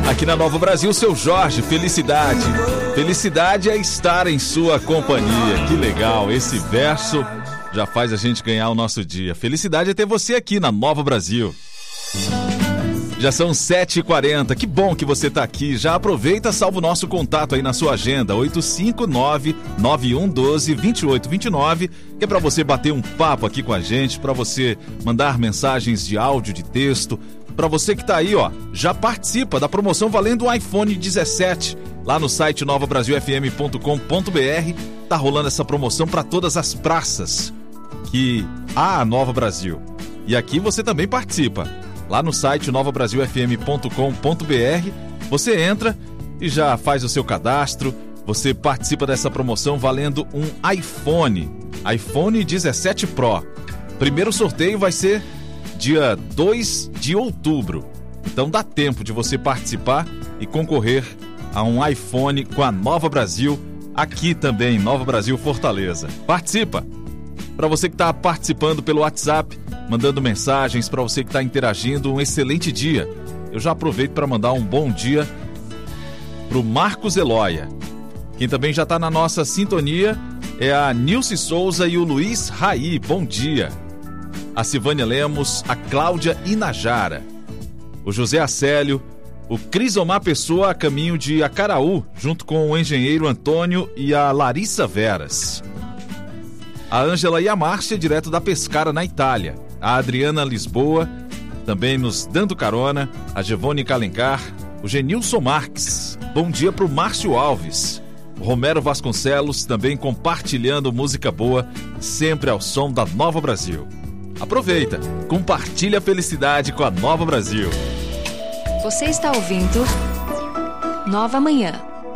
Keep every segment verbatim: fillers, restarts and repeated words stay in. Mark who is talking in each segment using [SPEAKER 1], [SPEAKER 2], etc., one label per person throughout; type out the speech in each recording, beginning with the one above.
[SPEAKER 1] Aqui na Nova Brasil, seu Jorge, felicidade. Felicidade é estar em sua companhia. Que legal, esse verso já faz a gente ganhar o nosso dia. Felicidade é ter você aqui na Nova Brasil. Já são sete e quarenta, que bom que você está aqui. Já aproveita, salva o nosso contato aí na sua agenda, oito cinco nove, nove um um dois, dois oito dois nove, que é para você bater um papo aqui com a gente, para você mandar mensagens de áudio, de texto. Para você que está aí, ó, já participa da promoção valendo um iPhone dezessete. Lá no site nova brasil f m ponto com ponto b r tá rolando essa promoção para todas as praças que há a Nova Brasil. E aqui você também participa. Lá no site nova brasil f m ponto com ponto b r, você entra e já faz o seu cadastro. Você participa dessa promoção valendo um iPhone, iPhone dezessete Pro. Primeiro sorteio vai ser dia dois de outubro. Então dá tempo de você participar e concorrer a um iPhone com a Nova Brasil, aqui também, Nova Brasil Fortaleza. Participa! Para você que está participando pelo WhatsApp, mandando mensagens, para você que está interagindo, um excelente dia. Eu já aproveito para mandar um bom dia para o Marcos Eloia. Quem também já está na nossa sintonia é a Nilce Souza e o Luiz Raí. Bom dia. A Silvânia Lemos, a Cláudia Inajara, o José Acélio, o Crisomar Pessoa a caminho de Acaraú, junto com o engenheiro Antônio e a Larissa Veras. A Ângela e a Márcia, direto da Pescara, na Itália. A Adriana Lisboa, também nos dando carona. A Gevone Calencar, o Genilson Marques. Bom dia para o Márcio Alves. O Romero Vasconcelos, também compartilhando música boa, sempre ao som da Nova Brasil. Aproveita, compartilha a felicidade com a Nova Brasil.
[SPEAKER 2] Você está ouvindo Nova Manhã.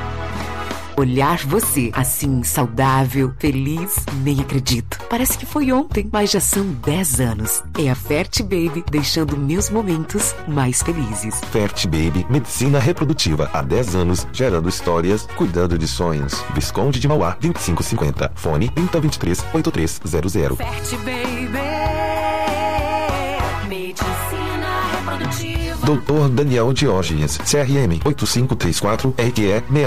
[SPEAKER 3] Olhar você, assim, saudável, feliz, nem acredito. Parece que foi ontem, mas já são dez anos. É a Fert Baby deixando meus momentos mais felizes.
[SPEAKER 4] Fert Baby, medicina reprodutiva há dez anos, gerando histórias, cuidando de sonhos. Visconde de Mauá, vinte e cinco cinquenta. Fone trinta, vinte e três, oitenta e três zero zero.
[SPEAKER 5] Fert Baby, medicina reprodutiva.
[SPEAKER 4] doutor Daniel Diógenes, C R M oito cinco três quatro R Q E seis